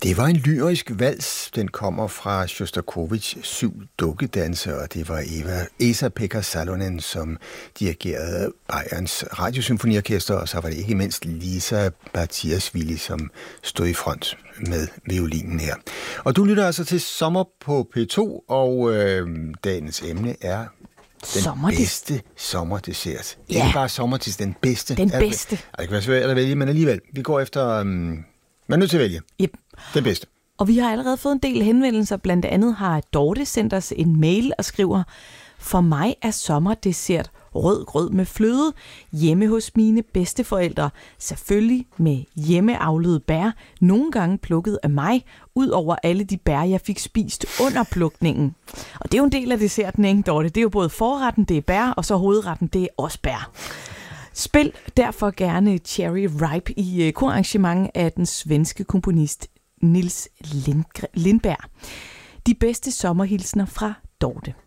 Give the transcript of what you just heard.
Det var en lyrisk vals. Den kommer fra Sjostakovitjs 7 dukkedanse, og det var Esa-Pekka Salonen, som dirigerede Bayerns radiosymfoniorkester, og så var det ikke mindst Lisa Bartiasvili, som stod i front med violinen her. Og du lytter altså til Sommer på P2, og dagens emne er den bedste sommerdessert. Ja. Ikke bare sommerdessert, den bedste. Den bedste. Det kan være svært at vælge, men alligevel. Vi går efter... man er nødt til at vælge. Yep. Den bedste. Og vi har allerede fået en del henvendelser. Blandt andet har Dorte sendt os en mail og skriver: For mig er sommerdessert rød grød med fløde hjemme hos mine bedsteforældre. Selvfølgelig med hjemmeavlede bær, nogle gange plukket af mig, ud over alle de bær, jeg fik spist under plukningen. Og det er jo en del af desserten, ikke, Dorte? Det er jo både forretten, det er bær, og så hovedretten, det er også bær. Spil derfor gerne Cherry Ripe i korarrangement af den svenske komponist Nils Lindberg. De bedste sommerhilsner fra Dorte.